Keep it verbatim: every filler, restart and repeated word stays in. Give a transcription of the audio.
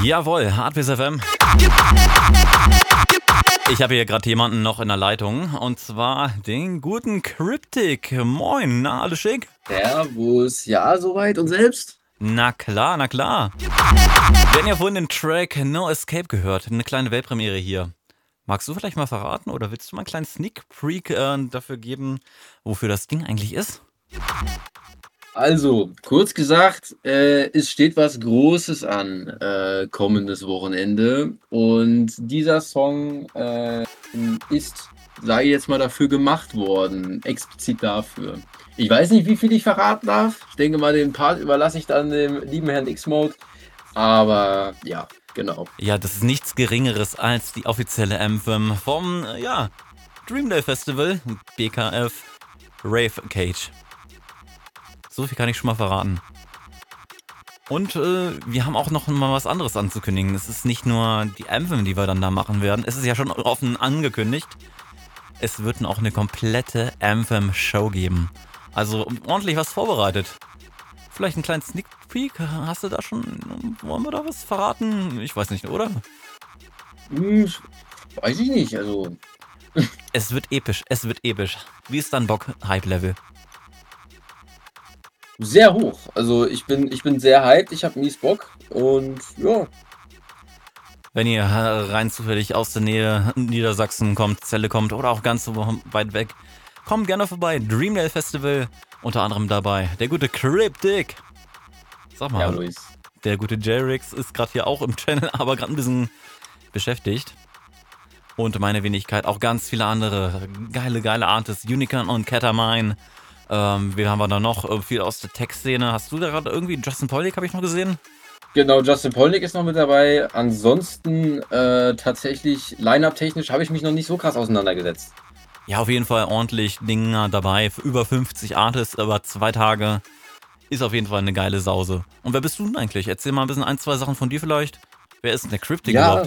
Jawohl, Hardbiz F M. Ich habe hier gerade jemanden noch in der Leitung und zwar den guten Cryptic. Moin, na, alles schick? Servus, ja, soweit und selbst? Na klar, na klar. Wir hatten ja vorhin den Track No Escape gehört, eine kleine Weltpremiere hier. Magst du vielleicht mal verraten oder willst du mal einen kleinen Sneak Peek äh, dafür geben, wofür das Ding eigentlich ist? Also, kurz gesagt, äh, es steht was Großes an, äh, kommendes Wochenende. Und dieser Song äh, ist, sage ich jetzt mal, dafür gemacht worden, explizit dafür. Ich weiß nicht, wie viel ich verraten darf. Ich denke mal, den Part überlasse ich dann dem lieben Herrn X-Mode. Aber ja, genau. Ja, das ist nichts Geringeres als die offizielle Anthem vom, äh, ja, Dream Day Festival, B K F Rave Cage. So viel kann ich schon mal verraten. Und äh, wir haben auch noch mal was anderes anzukündigen. Es ist nicht nur die Anthem, die wir dann da machen werden. Es ist ja schon offen angekündigt. Es wird auch eine komplette Anthem-Show geben. Also ordentlich was vorbereitet. Vielleicht einen kleinen Sneak Peek? Hast du da schon... Wollen wir da was verraten? Ich weiß nicht, oder? Hm, weiß ich nicht, also... Es wird episch, es wird episch. Wie ist dein Bock, Hype-Level? Sehr hoch. Also ich bin, ich bin sehr hyped, ich habe mies Bock und ja. Wenn ihr rein zufällig aus der Nähe Niedersachsen kommt, Celle kommt oder auch ganz so weit weg, kommt gerne vorbei. Dream Day Festival, unter anderem dabei der gute Cryptic. Sag mal, Ja, Luis. Der gute J-Rix ist gerade hier auch im Channel, aber gerade ein bisschen beschäftigt. Und meine Wenigkeit auch ganz viele andere geile, geile Artists, Unicorn und Catamine. Ähm, wen haben wir da noch? Viel aus der Tech-Szene. Hast du da gerade irgendwie Justin Polnick, habe ich noch gesehen? Genau, Justin Polnick ist noch mit dabei. Ansonsten äh, tatsächlich Line-Up-technisch habe ich mich noch nicht so krass auseinandergesetzt. Ja, auf jeden Fall ordentlich Dinger dabei. Für über fünfzig Artists über zwei Tage. Ist auf jeden Fall eine geile Sause. Und wer bist du denn eigentlich? Erzähl mal ein bisschen ein, zwei Sachen von dir vielleicht. Wer ist denn der Cryptic Ja, überhaupt?